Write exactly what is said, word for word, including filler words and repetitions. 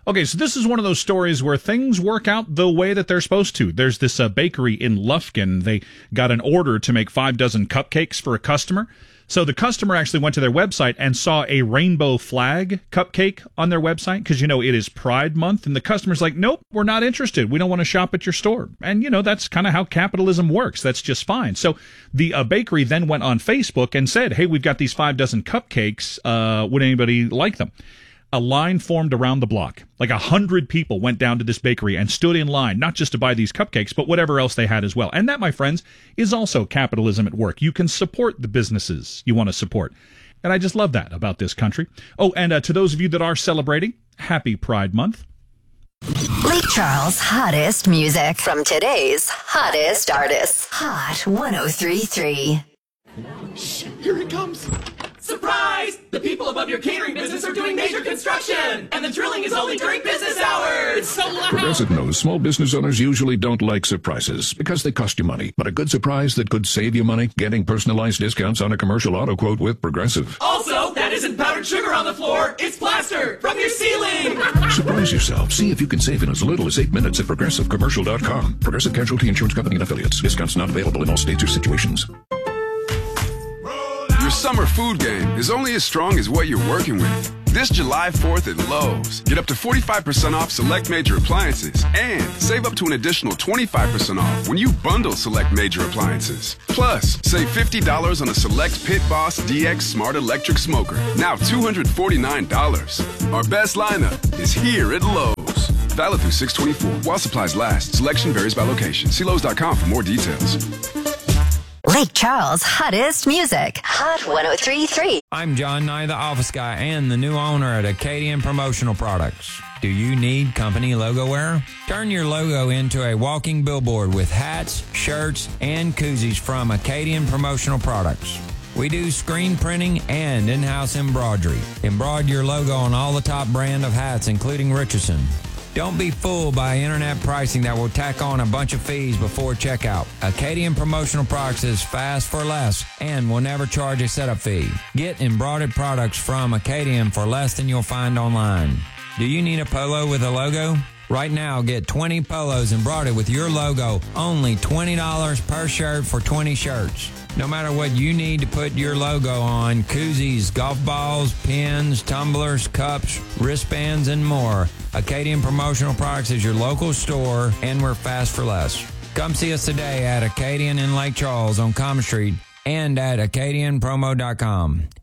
Okay, so this is one of those stories where things work out the way that they're supposed to. There's this uh, bakery in Lufkin. They got an order to make five dozen cupcakes for a customer. So the customer actually went to their website and saw a rainbow flag cupcake on their website because, you know, it is Pride Month. And the customer's like, nope, we're not interested. We don't want to shop at your store. And, you know, that's kind of how capitalism works. That's just fine. So the uh, bakery then went on Facebook and said, hey, we've got these five dozen cupcakes. Uh, would anybody like them? A line formed around the block. Like a hundred people went down to this bakery and stood in line, not just to buy these cupcakes, but whatever else they had as well. And that, my friends, is also capitalism at work. You can support the businesses you want to support. And I just love that about this country. Oh, and uh, to those of you that are celebrating, happy Pride Month. Lake Charles' hottest music from today's hottest artists. Hot one oh three point three. Shh, here it comes. Surprise! The people above your catering business are doing major construction, and the drilling is only during business hours. It's so loud. Progressive knows small business owners usually don't like surprises because they cost you money. But a good surprise that could save you money, getting personalized discounts on a commercial auto quote with Progressive. Also, that isn't powdered sugar on the floor. It's plaster from your ceiling. Surprise yourself. See if you can save in as little as eight minutes at progressive commercial dot com. Progressive Casualty Insurance Company and Affiliates. Discounts not available in all states or situations. Your summer food game is only as strong as what you're working with. This July fourth at Lowe's, get up to forty-five percent off select major appliances and save up to an additional twenty-five percent off when you bundle select major appliances. Plus, save fifty dollars on a select Pit Boss D X Smart Electric Smoker, now two hundred forty-nine dollars. Our best lineup is here at Lowe's. Valid through six twenty-four. While supplies last, selection varies by location. See Lowe's dot com for more details. Lake Charles' hottest music. Hot one oh three point three. I'm John Nye, the office guy, and the new owner at Acadian Promotional Products. Do you need company logo wear? Turn your logo into a walking billboard with hats, shirts, and koozies from Acadian Promotional Products. We do screen printing and in-house embroidery. Embroider your logo on all the top brand of hats, including Richardson. Don't be fooled by internet pricing that will tack on a bunch of fees before checkout. Acadian Promotional Products is fast for less and will never charge a setup fee. Get embroidered products from Acadian for less than you'll find online. Do you need a polo with a logo? Right now, get twenty polos embroidered with your logo, only twenty dollars per shirt for twenty shirts. No matter what you need to put your logo on, koozies, golf balls, pins, tumblers, cups, wristbands, and more, Acadian Promotional Products is your local store, and we're fast for less. Come see us today at Acadian in Lake Charles on Common Street and at acadian promo dot com.